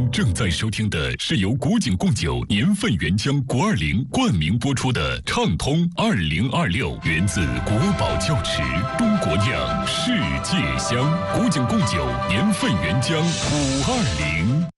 您正在收听的是由古井贡酒年份原浆国20冠名播出的畅通2026，源自国宝窖池，中国酿，世界香。古井贡酒年份原浆520。